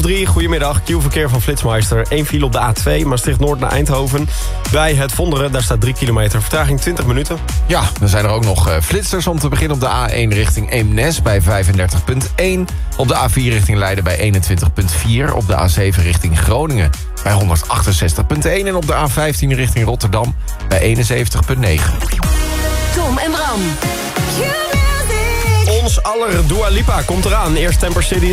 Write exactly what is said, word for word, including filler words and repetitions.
drie, goedemiddag. Q-verkeer van Flitsmeister. Eén file op de A twee, Maastricht-Noord naar Eindhoven. Bij het Vonderen, daar staat drie kilometer. Vertraging twintig minuten. Ja, dan zijn er ook nog uh, flitsers om te beginnen op de A één richting Eemnes bij vijfendertig komma één. Op de A vier richting Leiden bij eenentwintig komma vier. Op de A zeven richting Groningen bij honderdachtenzestig komma één. En op de A vijftien richting Rotterdam bij eenenzeventig komma negen. Tom en Bram. Ons aller Dua Lipa komt eraan. Eerst Temper City.